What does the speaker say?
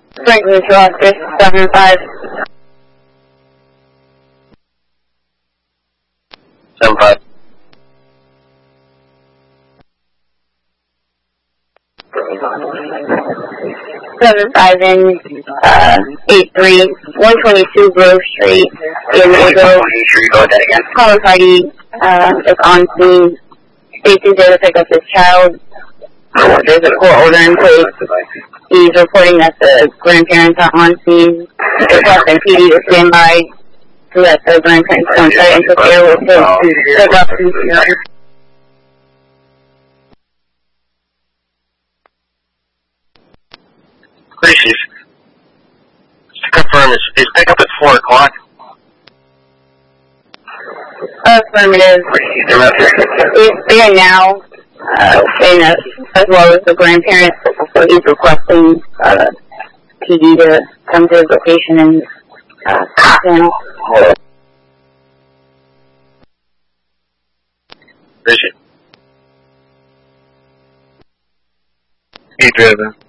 Franklin Oscar 75. 75. Seven five in 83 122 Grove Street in April. Caller party is on scene. Stacy's there to pick up his child. There's a court order in place. He's reporting that the grandparents are on scene. Requesting PD to stand by so that the grandparents don't try to interfere with his pickup. Please, just to confirm, is pickup at 4 o'clock? Affirmative. He's there now, and as well as the grandparents, so he's requesting PD to come to his location and panel. Appreciate it. Hey, driver.